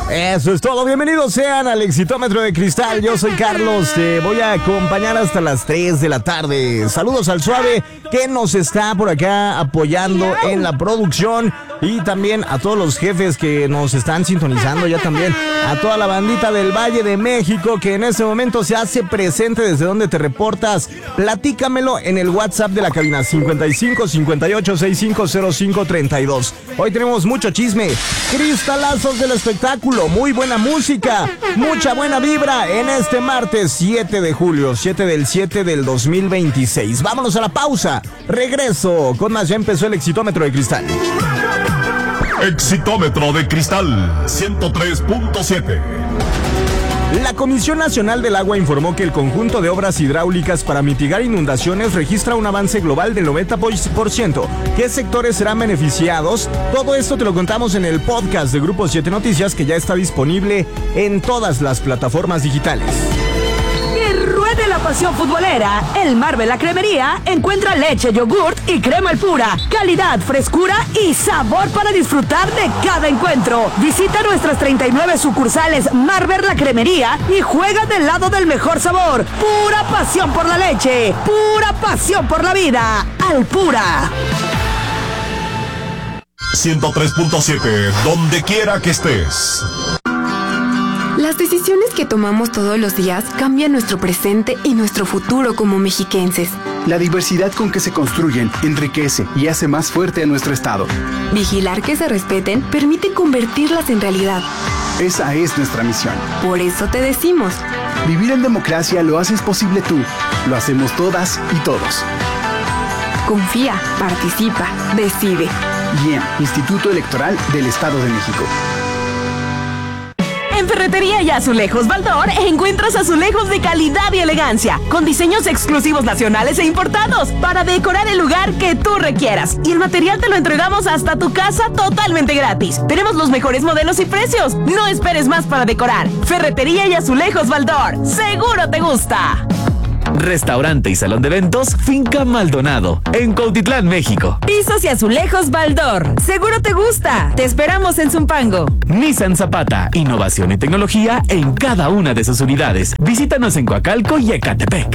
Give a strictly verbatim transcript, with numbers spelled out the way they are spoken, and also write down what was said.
Eso es todo, bienvenidos sean al Exitómetro de Cristal. Yo soy Carlos, te voy a acompañar hasta las tres de la tarde. Saludos al Suave que nos está por acá apoyando en la producción, y también a todos los jefes que nos están sintonizando, ya también a toda la bandita del Valle de México que en este momento se hace presente. Desde donde te reportas, platícamelo en el WhatsApp de la cabina cincuenta y cinco, cincuenta y ocho, sesenta y cinco, cero cinco, treinta y dos. Hoy tenemos mucho chisme, cristalazos del espectáculo, muy buena música, mucha buena vibra en este martes siete de julio, siete del siete del dos mil veintiséis. Vámonos a la pausa, regreso con más. Ya empezó el Exitómetro de Cristal. Exitómetro de Cristal ciento tres punto siete. La Comisión Nacional del Agua informó que el conjunto de obras hidráulicas para mitigar inundaciones registra un avance global del noventa por ciento. ¿Qué sectores serán beneficiados? Todo esto te lo contamos en el podcast de Grupo siete Noticias, que ya está disponible en todas las plataformas digitales. Ruede la pasión futbolera. El Marvel La Cremería encuentra leche, yogurt y crema Alpura. Calidad, frescura y sabor para disfrutar de cada encuentro. Visita nuestras treinta y nueve sucursales Marvel La Cremería y juega del lado del mejor sabor. Pura pasión por la leche. Pura pasión por la vida. Alpura. ciento tres punto siete, donde quiera que estés. Las decisiones que tomamos todos los días cambian nuestro presente y nuestro futuro como mexiquenses. La diversidad con que se construyen enriquece y hace más fuerte a nuestro estado. Vigilar que se respeten permite convertirlas en realidad. Esa es nuestra misión. Por eso te decimos: vivir en democracia lo haces posible tú, lo hacemos todas y todos. Confía, participa, decide. I E M, Instituto Electoral del Estado de México. En Ferretería y Azulejos Baldor encuentras azulejos de calidad y elegancia, con diseños exclusivos nacionales e importados, para decorar el lugar que tú requieras. Y el material te lo entregamos hasta tu casa totalmente gratis. Tenemos los mejores modelos y precios. No esperes más para decorar. Ferretería y Azulejos Baldor. ¡Seguro te gusta! Restaurante y salón de eventos Finca Maldonado, en Cuautitlán, México. Pisos y azulejos Baldor. Seguro te gusta. Te esperamos en Zumpango. Nissan Zapata, innovación y tecnología en cada una de sus unidades. Visítanos en Coacalco y Ecatepec.